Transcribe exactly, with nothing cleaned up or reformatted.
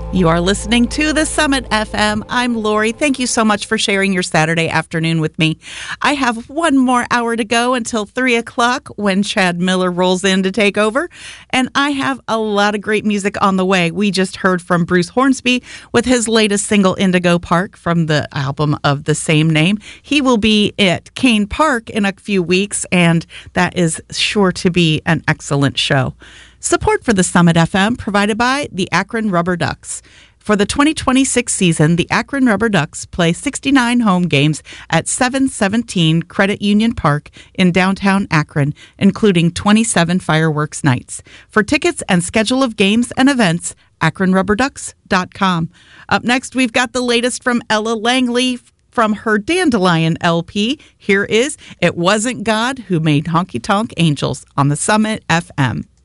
You are listening to the Summit F M. I'm Lori. Thank you so much for sharing your Saturday afternoon with me. I have one more hour to go until three o'clock when Chad Miller rolls in to take over. And I have a lot of great music on the way. We just heard from Bruce Hornsby with his latest single, Indigo Park, from the album of the same name. He will be at Kane Park in a few weeks, and that is sure to be an excellent show. Support for the Summit F M provided by the Akron Rubber Ducks. For the twenty twenty-six season, the Akron Rubber Ducks play sixty-nine home games at seven seventeen Credit Union Park in downtown Akron, including twenty-seven fireworks nights. For tickets and schedule of games and events, akron rubber ducks dot com. Up next, we've got the latest from Ella Langley from her Dandelion L P. Here is It Wasn't God Who Made Honky Tonk Angels on the Summit F M.